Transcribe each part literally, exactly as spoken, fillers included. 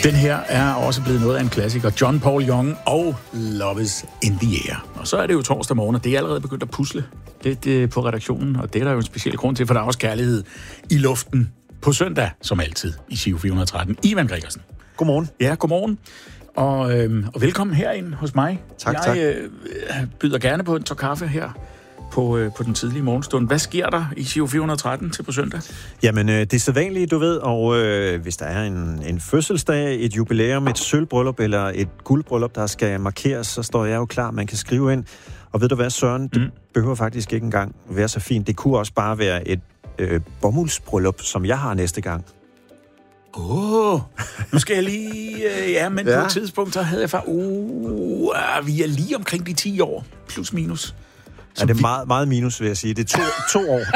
Den her er også blevet noget af en klassiker. John Paul Young og Love is in the air. Og så er det jo torsdag morgen, og det er allerede begyndt at pusle det, det på redaktionen, og det er der jo en speciel grund til, for der er også kærlighed i luften på søndag, som altid, i Giro fire hundrede og tretten. Ivan Gregersen. Godmorgen. Ja, godmorgen. Og, øh, og velkommen herind hos mig. Tak, jeg, tak. Jeg øh, byder gerne på en tår kaffe her på, øh, på den tidlige morgenstund. Hvad sker der i Giro fire hundrede og tretten til på søndag? Jamen, øh, det er sædvanligt, du ved, og øh, hvis der er en, en fødselsdag, et jubilæum, et sølvbryllup eller et guldbryllup, der skal markeres, så står jeg jo klar, man kan skrive ind. Og ved du hvad, Søren, det mm. behøver faktisk ikke engang være så fint. Det kunne også bare være et øh, bomuldsbryllup, som jeg har næste gang. Åh, oh, nu skal jeg lige... Øh, ja, men ja. På et tidspunkt, så havde jeg faktisk... Uh, vi er lige omkring de ti år, plus minus. Ja, det er meget, meget minus, vil jeg sige. Det er to, to år.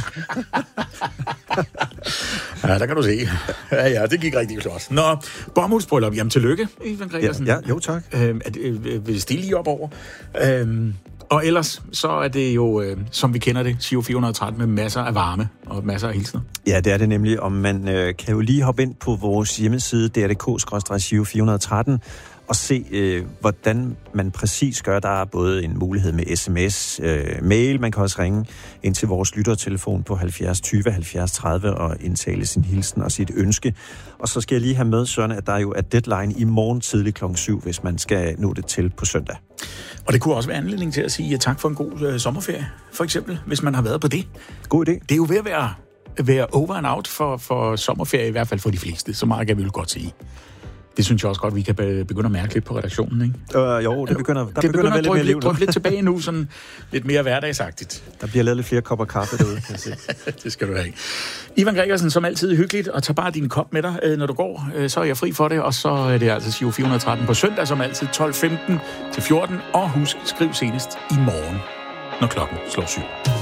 Ja, der kan du se. Ja, ja, det gik rigtig flot. Nå, bomuldsbryllup. Jamen, tillykke, Ivan Gregersen. Ja, ja, jo, tak. Øhm, øh, vil det stille lige op over? Øhm, og ellers, så er det jo, øh, som vi kender det, Giro fire hundrede og tretten med masser af varme og masser af hilsner. Ja, det er det nemlig. Og man øh, kan jo lige hoppe ind på vores hjemmeside, d r punktum d k skråstreg giro fire hundrede og tretten, og se, øh, hvordan man præcis gør. Der er både en mulighed med sms, øh, mail, man kan også ringe ind til vores lyttertelefon på halvfjerds tyve halvfjerds tredive og indtale sin hilsen og sit ønske. Og så skal jeg lige have med, Søren, at der jo er deadline i morgen tidlig klokken syv, hvis man skal nå det til på søndag. Og det kunne også være anledning til at sige tak for en god øh, sommerferie, for eksempel, hvis man har været på det. God idé. Det er jo ved at være, være over and out for, for sommerferie, i hvert fald for de fleste. Så meget kan vi jo godt sige. Det synes jeg også godt, vi kan begynde at mærke lidt på redaktionen, ikke? Øh, jo, det begynder, der det begynder, begynder at lidt mere liv. lidt, lidt tilbage nu, sådan lidt mere hverdagsagtigt. Der bliver lavet lidt flere kopper kaffe derude, kan jeg se. Det skal du have. Ivan Gregersen, som altid hyggeligt, og tag bare din kop med dig, når du går. Så er jeg fri for det, og så er det altså Giro fire hundrede og tretten på søndag, som altid tolv femten til fjorten. Og husk, skriv senest i morgen, når klokken slår syv.